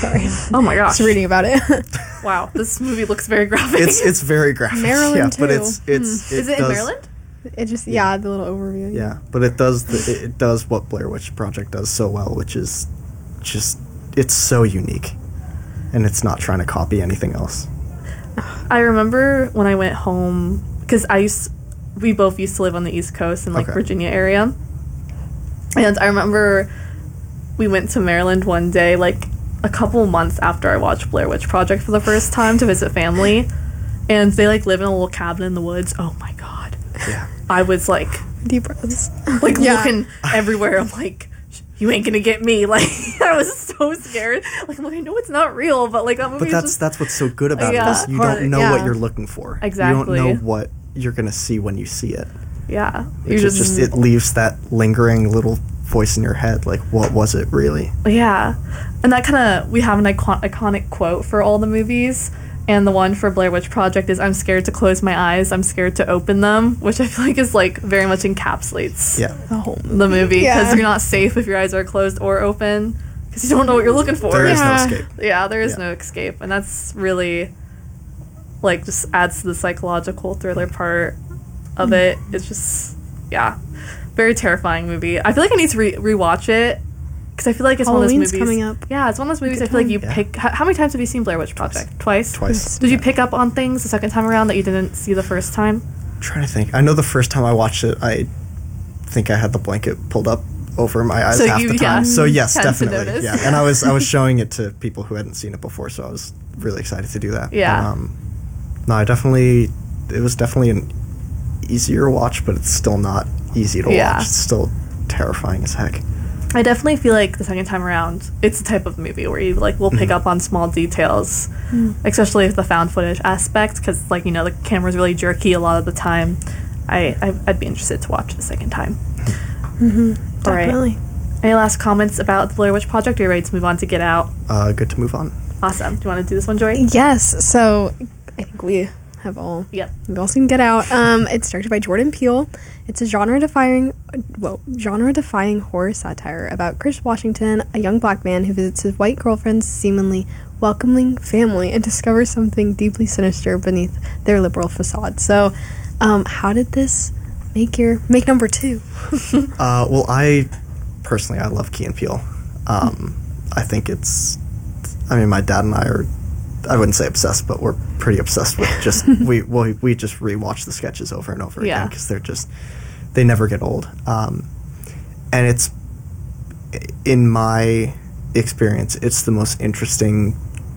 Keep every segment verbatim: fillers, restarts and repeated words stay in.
Sorry. Oh my gosh. Just reading about it. Wow, this movie looks very graphic. It's it's very graphic. Maryland, yeah, too. but it's it's Is it does, in Maryland? It just, yeah, the little overview. Yeah, but it does the, it, it does what Blair Witch Project does so well, which is just it's so unique, and it's not trying to copy anything else. I remember when I went home, because I used, we both used to live on the East Coast in like Okay. Virginia area, and I remember we went to Maryland one day, like a couple months after I watched Blair Witch Project for the first time to visit family, and they like live in a little cabin in the woods. Oh my god, Yeah, I was like, Deep breaths. like Yeah. looking everywhere. I'm like, you ain't gonna get me. Like I was so scared. Like I'm like, I know it's not real, but like that movie but is that's just, that's what's so good about Yeah. it is you Part- don't know yeah. what you're looking for. Exactly. You don't know what you're gonna see when you see it. yeah. It You just, just it leaves that lingering little voice in your head. Like, what was it really? Yeah. And that kind of, we have an icon- iconic quote for all the movies. And the one for Blair Witch Project is, I'm scared to close my eyes, I'm scared to open them, which I feel like is like very much encapsulates Yeah. The whole the movie. Because Yeah. you're not safe if your eyes are closed or open, because you don't know what you're looking for. There is no Yeah. escape. Yeah, there is Yeah. no escape. And that's really, like, just adds to the psychological thriller part of it. It's just, yeah, very terrifying movie. I feel like I need to re- rewatch it, because I feel like it's one of Halloween's those movies. coming up. Yeah, it's one of those movies I Good feel like you time. Yeah. pick. How, how many times have you seen Blair Witch Project? Twice? Twice. Did you pick up on things the second time around that you didn't see the first time? I'm trying to think. I know the first time I watched it, I think I had the blanket pulled up over my eyes So half you- the time. yeah, So yes, tend to definitely. notice. Yeah, and I was I was showing it to people who hadn't seen it before, so I was really excited to do that. Yeah. But, um, no, I definitely. It was definitely an easier watch, but it's still not easy to Yeah. watch. It's still terrifying as heck. I definitely feel like the second time around, it's the type of movie where you like will pick up on small details, especially with the found footage aspect, because like you know the camera's really jerky a lot of the time. I, I I'd be interested to watch it the second time. Mm-hmm. All right. Definitely. Any last comments about the Blair Witch Project? Are you ready to move on to Get Out? Uh, good to move on. Awesome. Do you want to do this one, Joy? Yes. So I think we have all Yep. we've all seen Get Out. Um, it's directed by Jordan Peele. It's a genre-defying, well, genre-defying horror satire about Chris Washington, a young black man who visits his white girlfriend's seemingly welcoming family and discovers something deeply sinister beneath their liberal facade. So, um, how did this make your make number two? Uh, well, I personally I love Key and Peele. Um, I think it's. I mean, my dad and I are. I wouldn't say obsessed, but we're pretty obsessed with just we we we just rewatch the sketches over and over Yeah. again because they're just they never get old. Um, and it's in my experience, it's the most interesting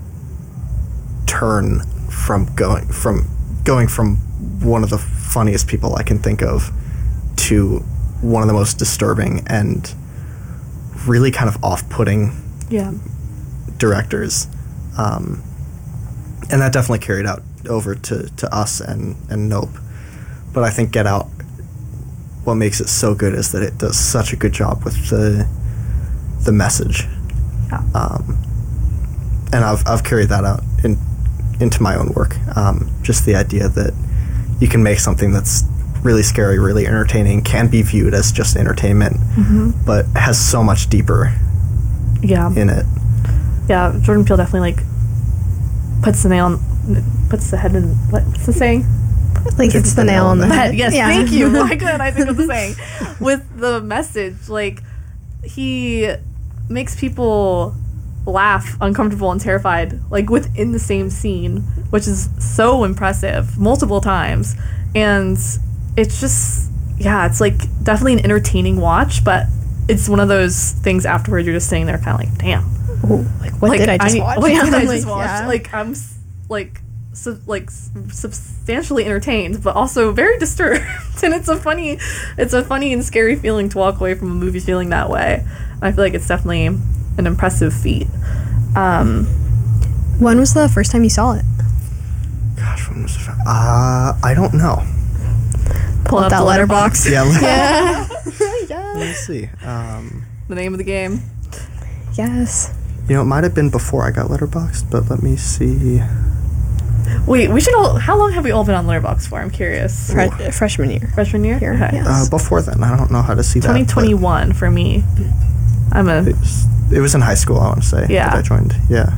turn from going from going from one of the funniest people I can think of to one of the most disturbing and really kind of off-putting Yeah. directors. Um, and that definitely carried out over to, to us and, and Nope. But I think Get Out, what makes it so good is that it does such a good job with the the message. Yeah. Um, and I've I've carried that out in into my own work. Um, just the idea that you can make something that's really scary, really entertaining, can be viewed as just entertainment, but has so much deeper Yeah. in it. Yeah. Jordan Peele definitely like puts the nail on, puts the head in, what's the saying? Like it's the nail on the head. Yes, Yeah. thank you. Why couldn't I think of the saying? With the message, like, he makes people laugh, uncomfortable, and terrified, like, within the same scene, which is so impressive, multiple times. And it's just, yeah, it's, like, definitely an entertaining watch, but it's one of those things afterwards you're just sitting there kind of like, damn. Ooh, like what Like, did I just I- watch? What did I Like, just watch? yeah. Like, I'm, s- like, sub- like s- substantially entertained, but also very disturbed. And it's a funny, it's a funny and scary feeling to walk away from a movie feeling that way. And I feel like it's definitely an impressive feat. Um, When was the first time you saw it? Gosh, when was it? Uh, I don't know. Pull out up that the letterbox. Yeah, let, Yeah. let me see. Um, the name of the game. Yes. you know, it might have been before I got Letterboxd, but let me see. Wait, we should all. How long have we all been on Letterboxd for? I'm curious. Fre- freshman year. Freshman year. Here, Okay. yeah. Uh, before then, I don't know how to see that. twenty but twenty-one for me. I'm a. It was, it was in high school, I want to say. Yeah. That I joined. Yeah.